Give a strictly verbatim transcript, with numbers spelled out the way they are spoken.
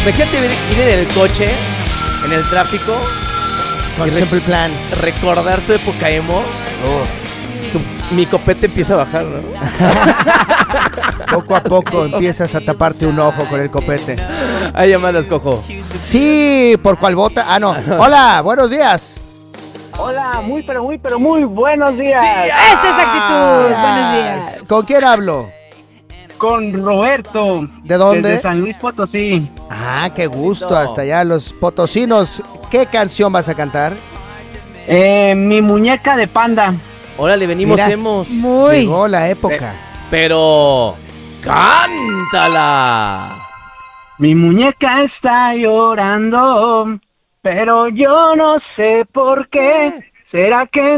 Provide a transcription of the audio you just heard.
Imagínate ir en el coche, en el tráfico. Con Simple Plan. Recordar tu época emo. Uf. Tu, mi copete empieza a bajar, ¿no? Poco a poco empiezas a taparte un ojo con el copete. Hay llamadas, Cojo. Sí, ¿por cuál vota? Ah, no. Hola, buenos días. Hola, muy pero muy pero muy buenos días. Esa es actitud. Buenos días. ¿Con quién hablo? Con Roberto. ¿De dónde? Desde San Luis Potosí. Ah, qué gusto, hasta allá los potosinos. ¿Qué canción vas a cantar? Eh, mi muñeca de panda. Órale, venimos Mira. emos. Muy. Llegó la época. Pero cántala. Mi muñeca está llorando, pero yo no sé por qué. ¿Será que